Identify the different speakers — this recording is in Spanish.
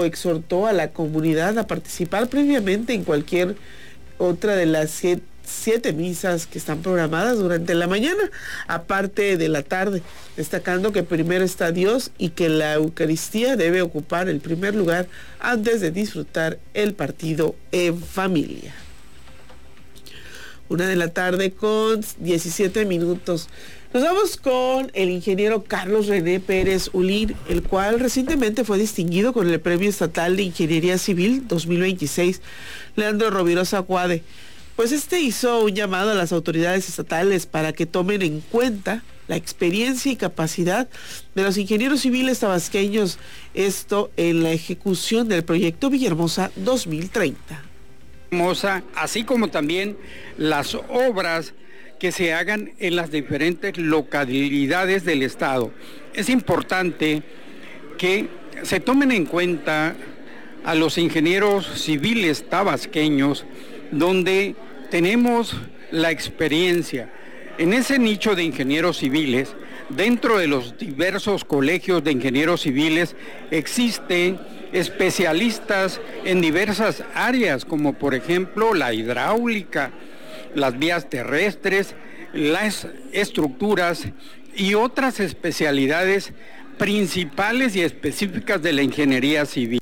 Speaker 1: esto exhortó a la comunidad a participar previamente en cualquier otra de las siete misas que están programadas durante la mañana, aparte de la tarde, destacando que primero está Dios y que la Eucaristía debe ocupar el primer lugar antes de disfrutar el partido en familia. 1:17 p.m. Nos vamos con el ingeniero Carlos René Pérez Ulín, el cual recientemente fue distinguido con el Premio Estatal de Ingeniería Civil 2026, Leandro Rovirosa Cuade. Pues hizo un llamado a las autoridades estatales para que tomen en cuenta la experiencia y capacidad de los ingenieros civiles tabasqueños, esto en la ejecución del proyecto Villahermosa 2030.
Speaker 2: Así como también las obras que se hagan en las diferentes localidades del estado. Es importante que se tomen en cuenta a los ingenieros civiles tabasqueños, donde tenemos la experiencia. En ese nicho de ingenieros civiles, dentro de los diversos colegios de ingenieros civiles, existen especialistas en diversas áreas, como por ejemplo la hidráulica, las vías terrestres, las estructuras y otras especialidades principales y específicas de la ingeniería civil.